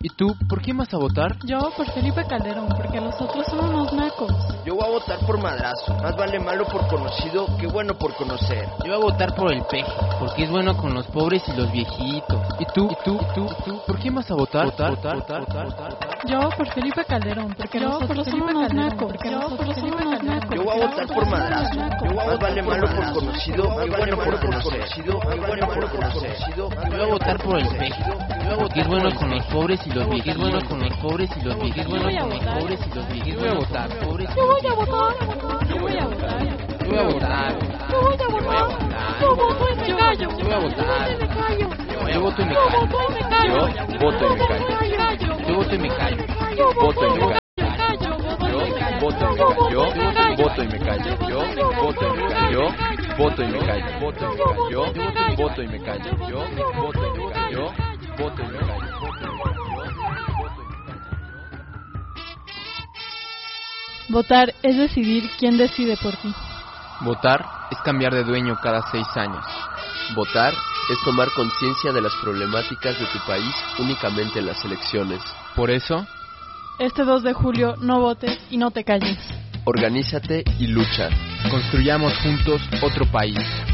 ¿Y tú, por quién vas a votar? Yo por Felipe Calderón, porque los otros son unos nacos. Yo voy a votar por Madrazo. Más vale malo por conocido que bueno por conocer. Yo voy a votar por el Peje, porque es bueno con los pobres y los viejitos. ¿Y tú, por quién vas a votar? Yo por Felipe Calderón, porque los otros son unos nacos. Yo voy a votar por Madrazo. Más vale malo por conocido que bueno por conocer. Yo voy a votar por el Peje, porque es bueno con los pobres y los viejitos. Yo voy a votar. Yo voto y me callo. Yo voto y me callo. Yo voto y me callo. Voto y me callo. Yo voto y me callo. Yo voto y me callo. Yo voto y me callo. Yo voto y me callo. Yo voto y me callo. Yo voto y me callo. Yo voto y me callo. Votar es decidir quién decide por ti. Votar es cambiar de dueño cada 6 años. Votar es tomar conciencia de las problemáticas de tu país únicamente en las elecciones. Por eso, Este 2 de julio no votes y no te calles. Organízate y lucha. construyamos juntos otro país.